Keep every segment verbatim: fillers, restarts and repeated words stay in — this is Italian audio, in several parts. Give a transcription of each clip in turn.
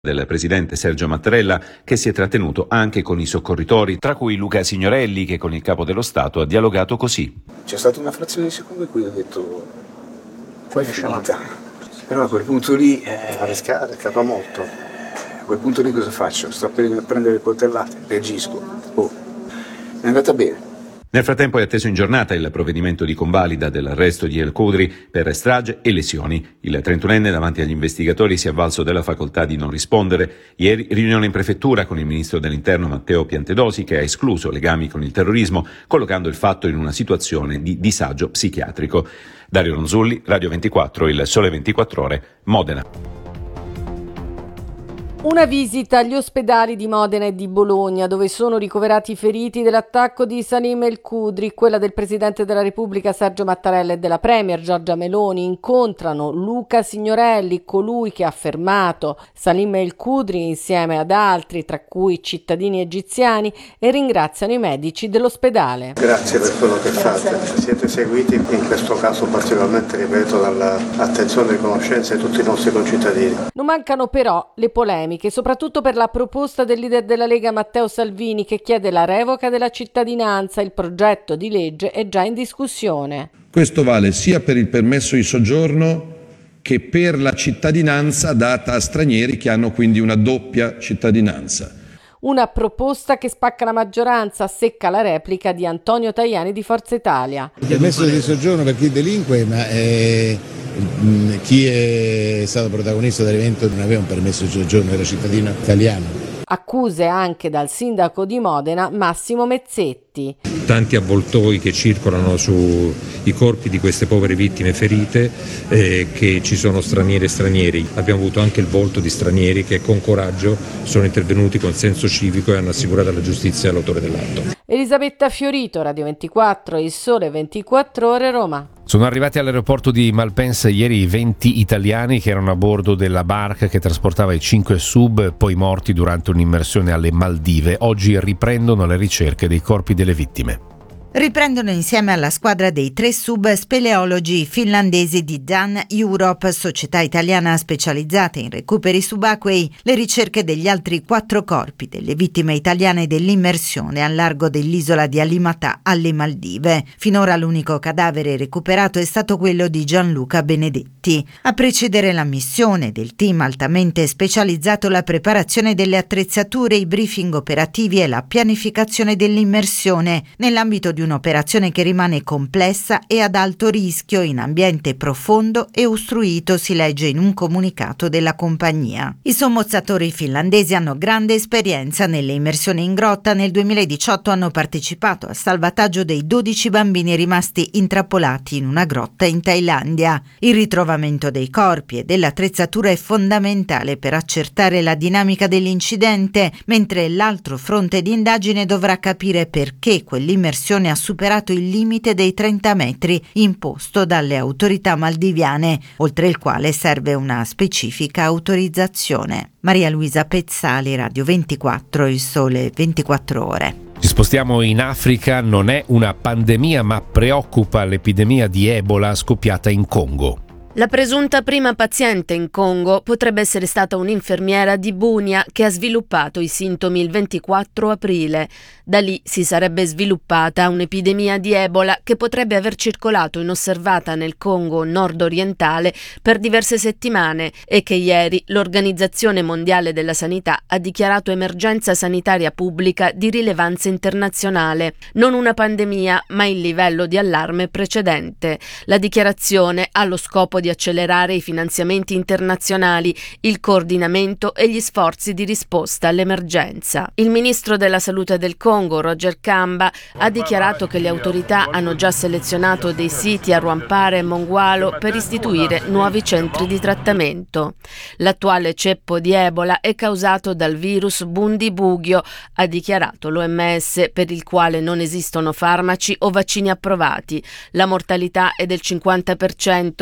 del presidente Sergio Mattarella, che si è trattenuto anche con i soccorritori, tra cui Luca Signorelli, che con il capo dello Stato ha dialogato così. C'è stata una frazione di secondo in cui ho detto poi è finita, però a quel punto lì eh, ha rischiato molto. A quel punto lì cosa faccio? Sto per prendere le coltellate, reagisco. Oh, è andata bene. Nel frattempo è atteso in giornata il provvedimento di convalida dell'arresto di El Khudri per strage e lesioni. Il trentunenne davanti agli investigatori si è avvalso della facoltà di non rispondere. Ieri riunione in prefettura con il ministro dell'Interno Matteo Piantedosi, che ha escluso legami con il terrorismo, collocando il fatto in una situazione di disagio psichiatrico. Dario Ronzulli, Radio ventiquattro, Il Sole ventiquattro Ore, Modena. Una visita agli ospedali di Modena e di Bologna, dove sono ricoverati i feriti dell'attacco di Salim El Khudri. Quella del Presidente della Repubblica Sergio Mattarella e della Premier Giorgia Meloni incontrano Luca Signorelli, colui che ha fermato Salim El Khudri insieme ad altri, tra cui cittadini egiziani, e ringraziano i medici dell'ospedale. Grazie per quello che fate. Siete seguiti in questo caso particolarmente, ripeto, dall'attenzione e conoscenza di tutti i nostri concittadini. Non mancano però le polemiche, soprattutto per la proposta del leader della Lega Matteo Salvini, che chiede la revoca della cittadinanza. Il progetto di legge è già in discussione. Questo vale sia per il permesso di soggiorno che per la cittadinanza data a stranieri che hanno quindi una doppia cittadinanza. Una proposta che spacca la maggioranza, secca la replica di Antonio Tajani di Forza Italia. Il permesso di soggiorno per chi delinque, ma è... chi è stato protagonista dell'evento non aveva un permesso di soggiorno, era cittadino italiano. Accuse anche dal sindaco di Modena Massimo Mezzetti. Tanti avvoltoi che circolano sui corpi di queste povere vittime ferite, eh, che ci sono stranieri e stranieri. Abbiamo avuto anche il volto di stranieri che con coraggio sono intervenuti con senso civico e hanno assicurato alla giustizia all'autore dell'atto. Elisabetta Fiorito, Radio ventiquattro, Il Sole ventiquattro Ore, Roma. Sono arrivati all'aeroporto di Malpensa ieri venti italiani che erano a bordo della barca che trasportava i cinque sub poi morti durante un'immersione alle Maldive. Oggi riprendono le ricerche dei corpi delle vittime. Riprendono insieme alla squadra dei tre sub speleologi finlandesi di Dan Europe, società italiana specializzata in recuperi subacquei, le ricerche degli altri quattro corpi delle vittime italiane dell'immersione al largo dell'isola di Alimatà alle Maldive. Finora l'unico cadavere recuperato è stato quello di Gianluca Benedetti. A precedere la missione del team altamente specializzato la preparazione delle attrezzature, i briefing operativi e la pianificazione dell'immersione nell'ambito di un'operazione che rimane complessa e ad alto rischio in ambiente profondo e ostruito, si legge in un comunicato della compagnia. I sommozzatori finlandesi hanno grande esperienza nelle immersioni in grotta. Nel duemiladiciotto hanno partecipato al salvataggio dei dodici bambini rimasti intrappolati in una grotta in Thailandia. Il ritrovamento dei corpi e dell'attrezzatura è fondamentale per accertare la dinamica dell'incidente, mentre l'altro fronte di indagine dovrà capire perché quell'immersione ha superato il limite dei trenta metri imposto dalle autorità maldiviane, oltre il quale serve una specifica autorizzazione. Maria Luisa Pezzali, Radio ventiquattro, Il Sole ventiquattro Ore. Ci spostiamo in Africa, non è una pandemia ma preoccupa l'epidemia di Ebola scoppiata in Congo. La presunta prima paziente in Congo potrebbe essere stata un'infermiera di Bunia che ha sviluppato i sintomi il ventiquattro aprile. Da lì si sarebbe sviluppata un'epidemia di Ebola che potrebbe aver circolato inosservata nel Congo nord-orientale per diverse settimane e che ieri l'Organizzazione Mondiale della Sanità ha dichiarato emergenza sanitaria pubblica di rilevanza internazionale. Non una pandemia, ma il livello di allarme precedente. La dichiarazione ha lo scopo di accelerare i finanziamenti internazionali, il coordinamento e gli sforzi di risposta all'emergenza. Il ministro della Salute del Congo, Roger Kamba, ha dichiarato che le autorità hanno già selezionato dei siti a Rwampara e Mongwalo per istituire nuovi centri di trattamento. L'attuale ceppo di Ebola è causato dal virus Bundibugyo, ha dichiarato l'O M S, per il quale non esistono farmaci o vaccini approvati. La mortalità è del cinquanta per cento. Il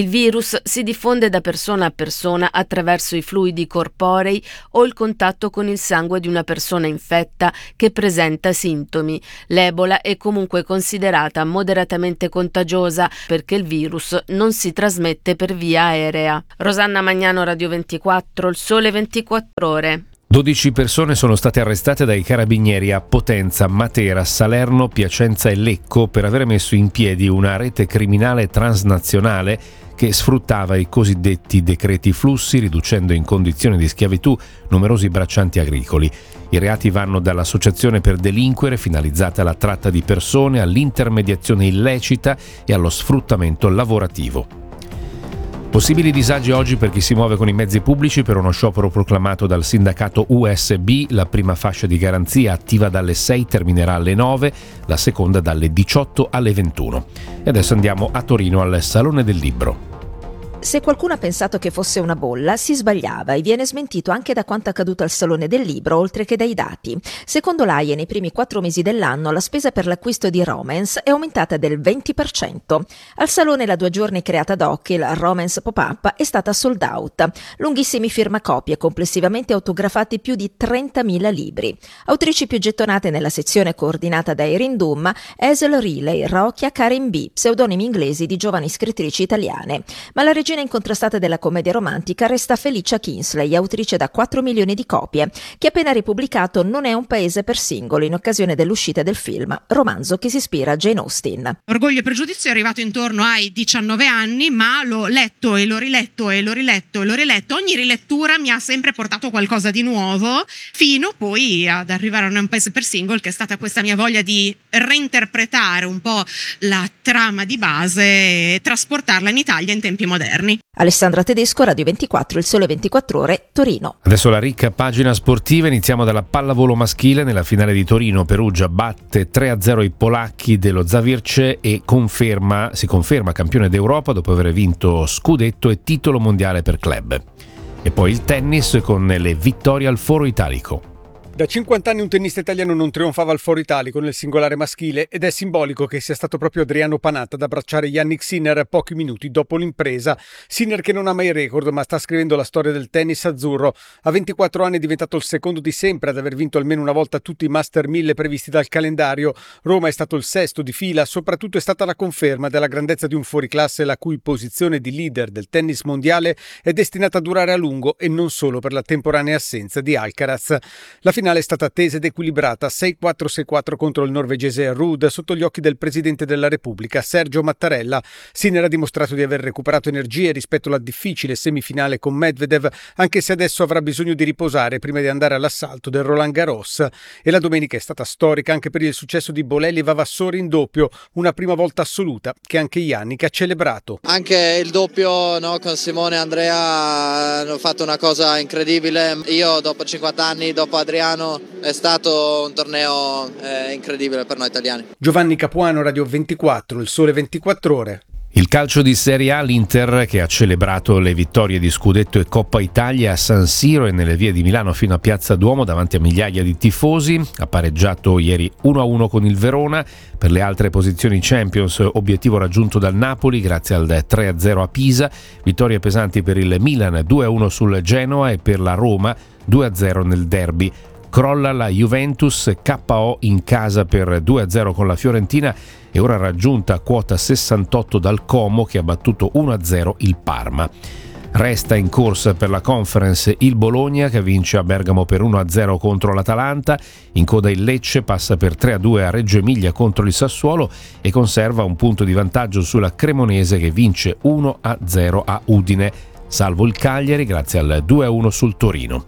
Il virus si diffonde da persona a persona attraverso i fluidi corporei o il contatto con il sangue di una persona infetta che presenta sintomi. L'Ebola è comunque considerata moderatamente contagiosa perché il virus non si trasmette per via aerea. Rosanna Magnano, Radio ventiquattro, Il Sole ventiquattro Ore. dodici persone sono state arrestate dai carabinieri a Potenza, Matera, Salerno, Piacenza e Lecco per aver messo in piedi una rete criminale transnazionale che sfruttava i cosiddetti decreti flussi, riducendo in condizioni di schiavitù numerosi braccianti agricoli. I reati vanno dall'associazione per delinquere finalizzata alla tratta di persone, all'intermediazione illecita e allo sfruttamento lavorativo. Possibili disagi oggi per chi si muove con i mezzi pubblici per uno sciopero proclamato dal sindacato U S B. La prima fascia di garanzia attiva dalle sei terminerà alle nove, la seconda dalle diciotto alle ventuno. E adesso andiamo a Torino al Salone del Libro. Se qualcuno ha pensato che fosse una bolla, si sbagliava e viene smentito anche da quanto accaduto al Salone del Libro, oltre che dai dati. Secondo l'A I E, nei primi quattro mesi dell'anno la spesa per l'acquisto di Romance è aumentata del venti per cento. Al Salone la due giorni creata ad hoc, il Romance Pop-Up, è stata sold out. Lunghissimi firmacopie, complessivamente autografati più di trentamila libri. Autrici più gettonate nella sezione coordinata da Erin Doom, Hazel Riley, Rokia, Karen B., pseudonimi inglesi di giovani scrittrici italiane. Ma la regina incontrastata della commedia romantica resta Felicia Kingsley, autrice da quattro milioni di copie, che ha appena ripubblicato Non è un paese per singolo in occasione dell'uscita del film, romanzo che si ispira a Jane Austen. Orgoglio e pregiudizio è arrivato intorno ai diciannove anni, ma l'ho letto e l'ho riletto e l'ho riletto e l'ho riletto. Ogni rilettura mi ha sempre portato qualcosa di nuovo, fino poi ad arrivare a Non è un paese per single, che è stata questa mia voglia di reinterpretare un po' la trama di base e trasportarla in Italia in tempi moderni. Alessandra Tedesco, Radio ventiquattro, Il Sole ventiquattro Ore, Torino. Adesso la ricca pagina sportiva, iniziamo dalla pallavolo maschile. Nella finale di Torino, Perugia batte tre a zero i polacchi dello Zawiercie e conferma, si conferma campione d'Europa dopo aver vinto scudetto e titolo mondiale per club. E poi il tennis con le vittorie al Foro Italico. Da cinquanta anni un tennista italiano non trionfava al Foro Italico nel singolare maschile ed è simbolico che sia stato proprio Adriano Panatta ad abbracciare Jannik Sinner pochi minuti dopo l'impresa. Sinner, che non ha mai record ma sta scrivendo la storia del tennis azzurro. A ventiquattro anni è diventato il secondo di sempre ad aver vinto almeno una volta tutti i Master mille previsti dal calendario. Roma è stato il sesto di fila, soprattutto è stata la conferma della grandezza di un fuoriclasse la cui posizione di leader del tennis mondiale è destinata a durare a lungo e non solo per la temporanea assenza di Alcaraz. La finale è stata tesa ed equilibrata, sei quattro sei quattro contro il norvegese Ruud, sotto gli occhi del Presidente della Repubblica, Sergio Mattarella. Sinner ha dimostrato di aver recuperato energie rispetto alla difficile semifinale con Medvedev, anche se adesso avrà bisogno di riposare prima di andare all'assalto del Roland Garros. E la domenica è stata storica anche per il successo di Bolelli e Vavassori in doppio, una prima volta assoluta che anche Jannik ha celebrato. Anche il doppio, no, con Simone e Andrea hanno fatto una cosa incredibile. Io dopo cinquanta anni, dopo Adriano, è stato un torneo eh, incredibile per noi italiani. Giovanni Capuano, Radio ventiquattro, Il Sole ventiquattro Ore. Il calcio di Serie A, l'Inter che ha celebrato le vittorie di Scudetto e Coppa Italia a San Siro e nelle vie di Milano fino a Piazza Duomo davanti a migliaia di tifosi. Ha pareggiato ieri uno a uno con il Verona. Per le altre posizioni Champions, obiettivo raggiunto dal Napoli grazie al tre a zero a Pisa. Vittorie pesanti per il Milan, due a uno sul Genoa, e per la Roma due a zero nel derby. Crolla la Juventus, K O in casa per due a zero con la Fiorentina e ora raggiunta quota sessantotto dal Como, che ha battuto uno a zero il Parma. Resta in corsa per la Conference il Bologna, che vince a Bergamo per uno a zero contro l'Atalanta. In coda il Lecce passa per tre a due a Reggio Emilia contro il Sassuolo e conserva un punto di vantaggio sulla Cremonese, che vince uno a zero a Udine, salvo il Cagliari grazie al due a uno sul Torino.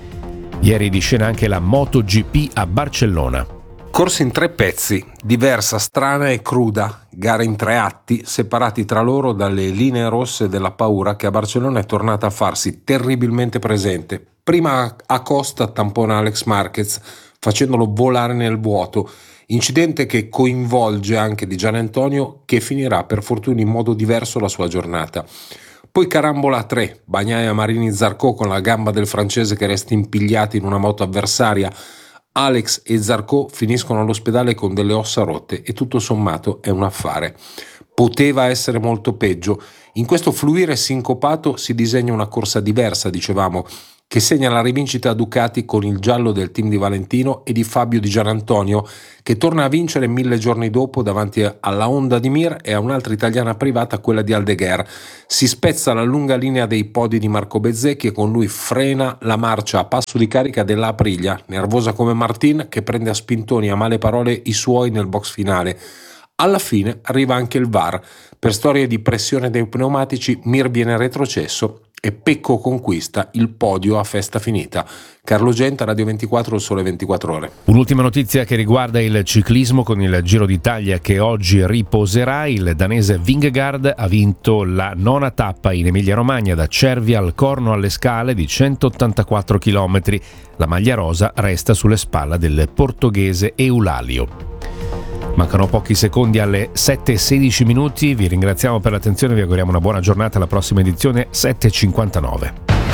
Ieri di scena anche la MotoGP a Barcellona. Corsa in tre pezzi, diversa, strana e cruda, gare in tre atti, separati tra loro dalle linee rosse della paura che a Barcellona è tornata a farsi terribilmente presente. Prima Acosta tampona Alex Marquez, facendolo volare nel vuoto, incidente che coinvolge anche Di Gianantonio, che finirà per fortuna in modo diverso la sua giornata. Poi carambola a tre, Bagnaia, Marini, Zarco con la gamba del francese che resta impigliata in una moto avversaria. Alex e Zarco finiscono all'ospedale con delle ossa rotte e tutto sommato è un affare. Poteva essere molto peggio. In questo fluire sincopato si disegna una corsa diversa, dicevamo, che segna la rivincita a Ducati con il giallo del team di Valentino e di Fabio Di Gianantonio, che torna a vincere mille giorni dopo davanti alla Honda di Mir e a un'altra italiana privata, quella di Aldeguer. Si spezza la lunga linea dei podi di Marco Bezzecchi e con lui frena la marcia a passo di carica della Aprilia, nervosa come Martin, che prende a spintoni a male parole i suoi nel box finale. Alla fine arriva anche il V A R. Per storie di pressione dei pneumatici, Mir viene retrocesso e Pecco conquista il podio a festa finita. Carlo Genta, Radio ventiquattro, il Sole ventiquattro Ore. Un'ultima notizia che riguarda il ciclismo con il Giro d'Italia che oggi riposerà. Il danese Vingegaard ha vinto la nona tappa in Emilia-Romagna da Cervia al Corno alle Scale di centottantaquattro chilometri. La maglia rosa resta sulle spalle del portoghese Eulalio. Mancano pochi secondi alle sette e sedici minuti, vi ringraziamo per l'attenzione, vi auguriamo una buona giornata, alla prossima edizione sette e cinquantanove.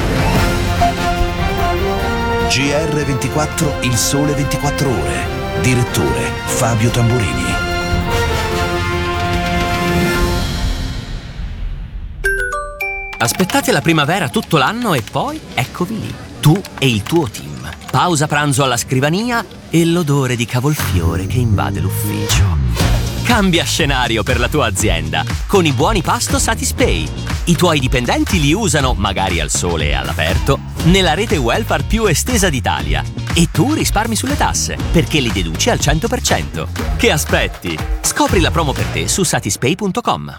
G R ventiquattro, il Sole ventiquattro Ore. Direttore Fabio Tamburini. Aspettate la primavera tutto l'anno e poi eccovi lì, tu e il tuo team. Pausa pranzo alla scrivania e l'odore di cavolfiore che invade l'ufficio. Cambia scenario per la tua azienda con i buoni pasto Satispay. I tuoi dipendenti li usano, magari al sole e all'aperto, nella rete welfare più estesa d'Italia. E tu risparmi sulle tasse, perché li deduci al cento per cento. Che aspetti? Scopri la promo per te su satispay punto com.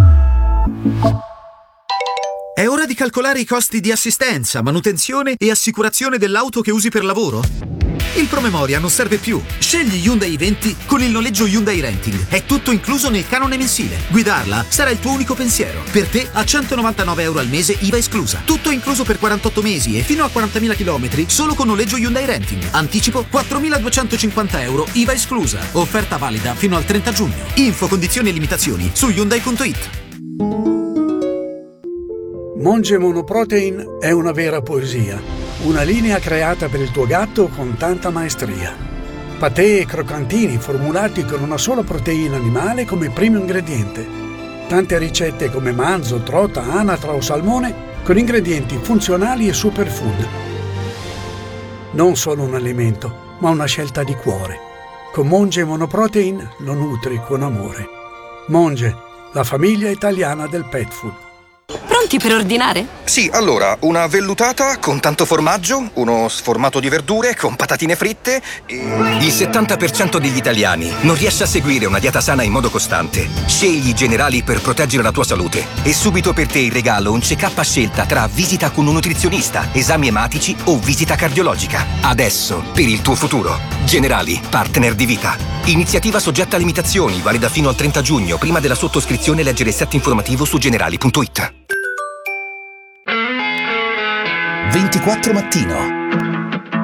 È ora di calcolare i costi di assistenza, manutenzione e assicurazione dell'auto che usi per lavoro? Il promemoria non serve più. Scegli Hyundai i venti con il noleggio Hyundai Renting. È tutto incluso nel canone mensile. Guidarla sarà il tuo unico pensiero. Per te a centonovantanove euro al mese I V A esclusa. Tutto incluso per quarantotto mesi e fino a quarantamila chilometri solo con noleggio Hyundai Renting. Anticipo quattromiladuecentocinquanta euro I V A esclusa. Offerta valida fino al trenta giugno. Info, condizioni e limitazioni su hyundai punto it. Monge Monoprotein è una vera poesia, una linea creata per il tuo gatto con tanta maestria. Patè e croccantini formulati con una sola proteina animale come primo ingrediente. Tante ricette come manzo, trota, anatra o salmone con ingredienti funzionali e superfood. Non solo un alimento, ma una scelta di cuore. Con Monge Monoprotein lo nutri con amore. Monge, la famiglia italiana del pet food. Pronti per ordinare? Sì, allora, una vellutata con tanto formaggio, uno sformato di verdure con patatine fritte e... Il settanta per cento degli italiani non riesce a seguire una dieta sana in modo costante. Scegli i Generali per proteggere la tua salute. E subito per te in regalo un check-up a scelta tra visita con un nutrizionista, esami ematici o visita cardiologica. Adesso, per il tuo futuro. Generali, partner di vita. Iniziativa soggetta a limitazioni, valida fino al trenta giugno. Prima della sottoscrizione leggere il set informativo su generali punto it. ventiquattro mattino.